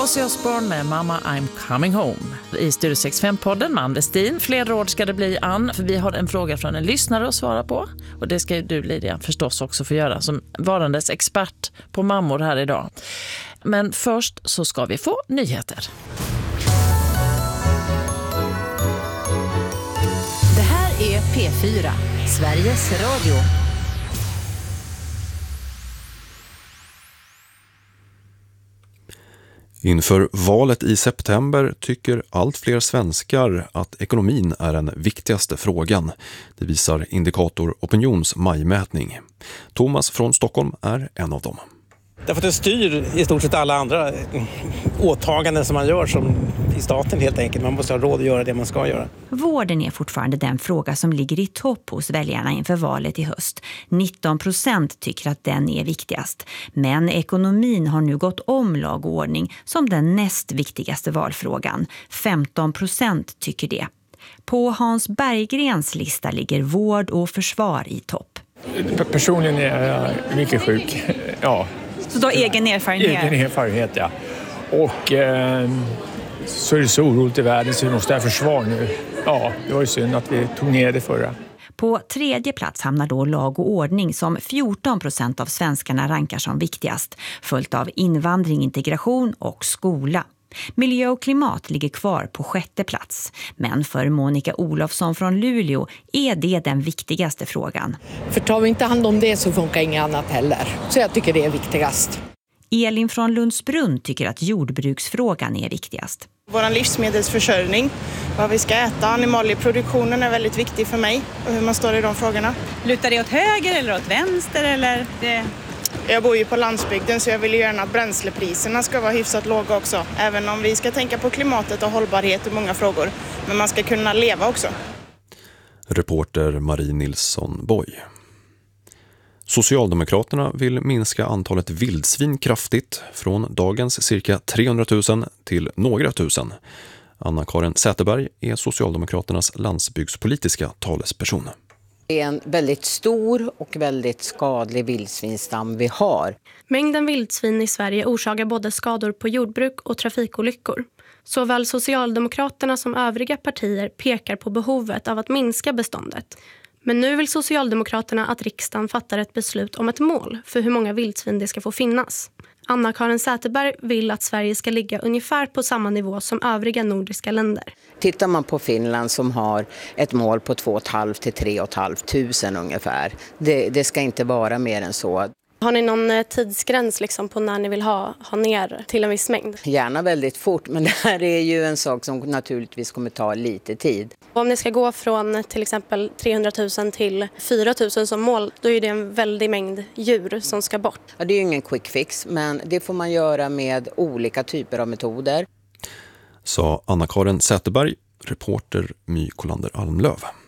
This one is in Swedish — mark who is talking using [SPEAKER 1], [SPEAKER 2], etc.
[SPEAKER 1] Ozzy Osbourne med Mama I'm Coming Home. I Studio 65-podden med Ann Westin. Fler råd ska det bli, Ann, för vi har en fråga från en lyssnare att svara på. Och det ska ju du, Lydia, förstås också få göra som varandes expert på mammor här idag. Men först så ska vi få nyheter.
[SPEAKER 2] Det här är P4, Sveriges Radio.
[SPEAKER 3] Inför valet i september tycker allt fler svenskar att ekonomin är den viktigaste frågan. Det visar Indikator Opinions majmätning. Thomas från Stockholm är en av dem.
[SPEAKER 4] Därför att det styr i stort sett alla andra åtaganden som man gör som i staten helt enkelt. Man måste ha råd att göra det man ska göra.
[SPEAKER 5] Vården är fortfarande den fråga som ligger i topp hos väljarna inför valet i höst. 19% tycker att den är viktigast. Men ekonomin har nu gått om lag och ordning som den näst viktigaste valfrågan. 15% tycker det. På Hans Berggrens lista ligger vård och försvar i topp.
[SPEAKER 6] Personligen är jag mycket sjuk, ja.
[SPEAKER 5] Så då egen erfarenhet?
[SPEAKER 6] Egen erfarenhet, ja. Och så är det så oroligt i världen så vi måste ha försvar nu. Ja, det var ju synd att vi tog ner det förra.
[SPEAKER 5] På tredje plats hamnar då lag och ordning som 14% av svenskarna rankar som viktigast. Följt av invandring, integration och skola. Miljö och klimat ligger kvar på sjätte plats. Men för Monica Olofsson från Luleå är det den viktigaste frågan.
[SPEAKER 7] För tar vi inte hand om det så funkar inget annat heller. Så jag tycker det är viktigast.
[SPEAKER 5] Elin från Lundsbrunn tycker att jordbruksfrågan är viktigast.
[SPEAKER 8] Vår livsmedelsförsörjning, vad vi ska äta, animalieproduktionen är väldigt viktig för mig och hur man står i de frågorna.
[SPEAKER 5] Lutar det åt höger eller åt vänster eller det...
[SPEAKER 8] Jag bor ju på landsbygden så jag vill gärna att bränslepriserna ska vara hyfsat låga också. Även om vi ska tänka på klimatet och hållbarhet i många frågor. Men man ska kunna leva också.
[SPEAKER 3] Reporter Marie Nilsson Boy. Socialdemokraterna vill minska antalet vildsvin kraftigt från dagens cirka 300 000 till några tusen. Anna-Karin Säterberg är Socialdemokraternas landsbygdspolitiska talesperson.
[SPEAKER 9] Det är en väldigt stor och väldigt skadlig vildsvinstam vi har.
[SPEAKER 10] Mängden vildsvin i Sverige orsakar både skador på jordbruk och trafikolyckor. Såväl Socialdemokraterna som övriga partier pekar på behovet av att minska beståndet. Men nu vill Socialdemokraterna att riksdagen fattar ett beslut om ett mål för hur många vildsvin det ska få finnas. Anna-Karin Säterberg vill att Sverige ska ligga ungefär på samma nivå som övriga nordiska länder.
[SPEAKER 9] Tittar man på Finland som har ett mål på 2 500 till 3 500 ungefär. Det ska inte vara mer än så.
[SPEAKER 10] Har ni någon tidsgräns liksom på när ni vill ha ner till en viss mängd?
[SPEAKER 9] Gärna väldigt fort, men det här är ju en sak som naturligtvis kommer ta lite tid.
[SPEAKER 10] Om ni ska gå från till exempel 300 000 till 4 000 som mål, då är det en väldig mängd djur som ska bort.
[SPEAKER 9] Ja, det är ju ingen quick fix, men det får man göra med olika typer av metoder.
[SPEAKER 3] Sa Anna-Karin Säterberg, reporter My Kolander Almlöv.